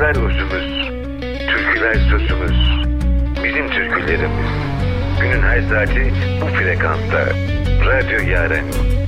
Şarkılar özümüz, türküler sözümüz, bizim türkülerimiz. Günün her saati bu frekansta. Radyo Yaren.